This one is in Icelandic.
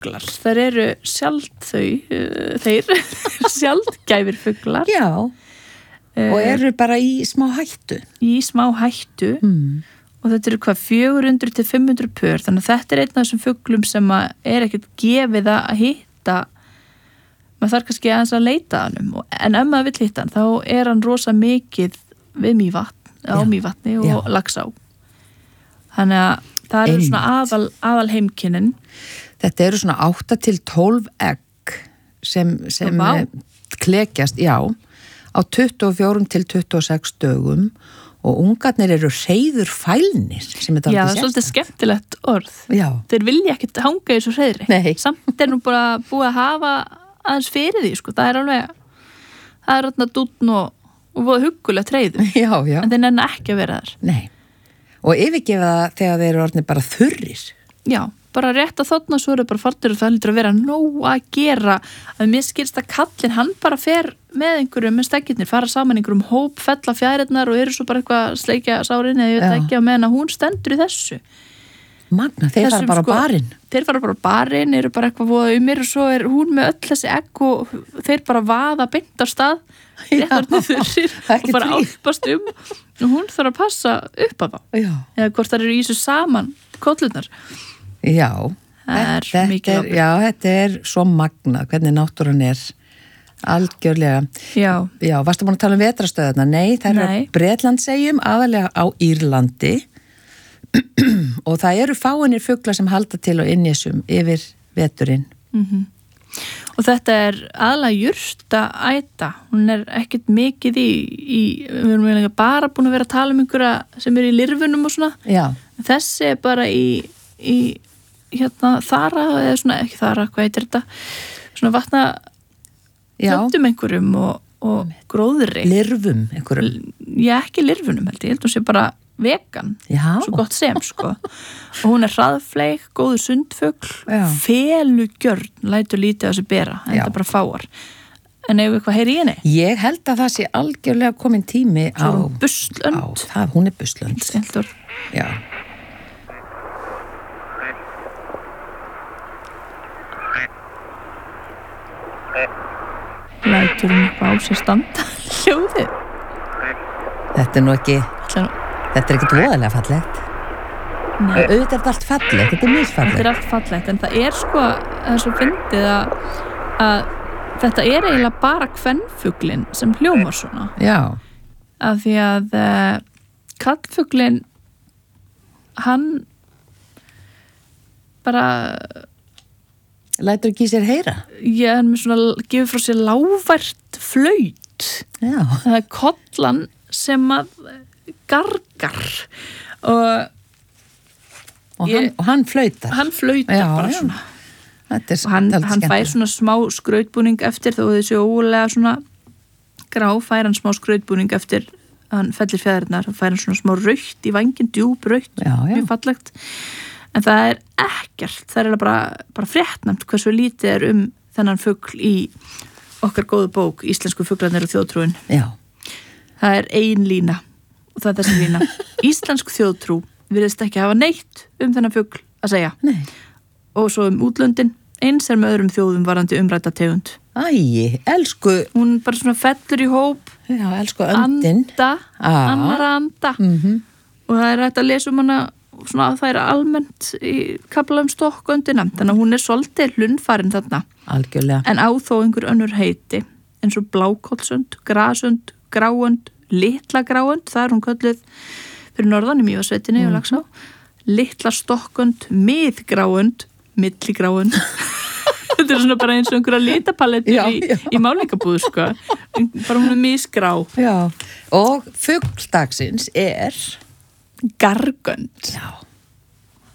fuglar, þær eru þeir sjaldgæfir fuglar. Já, og eru bara í smá hættu. Og þetta eru 400 til 500 pör, þannig að þetta er einn af þessum fuglum sem er ekkert gefið að hitta. Maður þarf kannski aðeins að leita hann en ef maður vill hitta hann, þá er hann rosa mikið við Mývatni og Laxá. Þannig að það eru svona aðal heimkynnin. Þetta eru svona 8 til 12 egg sem klekjast, á 24 til 26 dögum og ungarnir eru hreiðurfælnir sem er það er svolítið skemmtilegt orð. Já. Þeir vilja ekkert hanga í þessu hreiðri. Nei. Samt er nú bara búið að hafa aðeins fyrir því, sko. Það er þarna dúnn og voða huggulegt hreiður. Já. En þeir nenna ekki að vera þar. Nei. Og yfirgefa það þegar þeir eru orðnir bara þurrir. Já, bara rétt að þarna svo eru bara farnir og það lítur að vera nóg að gera. Að mér skilst að kallinn, hann bara fer með einhverjum með stekkirnir, fara saman einhverjum hóp, fella fjærirnar og eru svo bara eitthvað sleikja sárin eða ég veit ekki að meðan að hún stendur í þessu. Magna, þeir fara bara á barinn. Þeir fara bara á barinn, eru bara eitthvað voða og svo er hún með öll þessi egg og þeir bara vaða beint á stað réttarnir þurrir og bara álpast og hún þarf að passa upp af þá. Já. Eða hvort það eru í þessu saman kollurnar. Já. Þetta er svo magnað hvernig náttúran er algjörlega. Já, varstu búin að tala um vetrastöðarna? Nei, það eru á Bretlandseyjum, aðalega á Írlandi og það eru fáinir fuglar sem halda til og innésum yfir veturinn. Og þetta er aðalega jurtaæta, hún er ekkert mikið við erum bara búin að vera að tala um einhverja sem eru í lirfunum og svona. Já. Þessi er bara í þara, eða svona, ekki þara, hvað heitir þetta? Svona vatna plöntum einhverjum og gróðri. Lirfum einhverjum? Já, ekki lirfunum held ég, hún sé bara vegan, svo gott sem, sko. Og hún er hraðfleig, góður sundfugl, felugjörn, lætur lítið á sig bera, en þetta bara fáar. En ef eitthvað heyri í henni? Ég held að það sé algjörlega komin tími á... Buslönd. Hún er buslönd. Skemmtur. Já. Lætur hún eitthvað á sér standa hljóðið. Þetta er nú ekki... Þetta er ekkert voðalega fallegt. Nei. Auðvitað er þetta allt fallegt, þetta er misfallegt. Þetta er allt fallegt, en það er sko, það er svo fyndið að þetta er eiginlega bara kvenfuglinn sem hljómar svona. Já. Af því að kallfuglinn, hann bara... Lætur ekki í sér heyra? Já, hann með svona, gefur frá sér lágvært flaut. Já. Það er kollan sem að gargar og hann flautar. Hann flautar bara svona. Og hann fær svona smá skrautbúning eftir þó þessi ólega svona grá fær hann smá skrautbúning eftir hann fellir fjæðirnar, hann fær hann svona smá rautt í vængin, djúp rautt, mjög fallegt. En það er ekkert, það er bara fréttnæmt hversu lítið er þennan fugl í okkar góðu bók Íslensku fuglarnir og þjóðtrúin. Já. Það er ein lína og það er þessi lína. Íslensk þjóðtrú virðist ekki hafa neitt þennan fugl að segja. Nei. Og svo útlöndin, eins er með öðrum þjóðum varandi umrædda tegund. Æi, elsku... Hún bara svona fellur í hóp. Já, elsku öndin. Annara anda. Og það er hægt að lesa hana svona að það er almennt í kafla stokköndina. Þannig að hún er svolítið hlunnfarin þarna. Algjörlega. En á þó einhver önnur heiti eins og blákollsönd, grasönd, gráönd, litla gráönd, það er hún kölluð fyrir norðan í Mývatnssveitinni og Laxá, litla stokkönd, miðgráönd, milligráönd. Þetta er svona bara eins og einhverja litapaletur í málingabúðu, sko. Bara hún er misgrá. Já, og fugldagsins er gargönd. Já.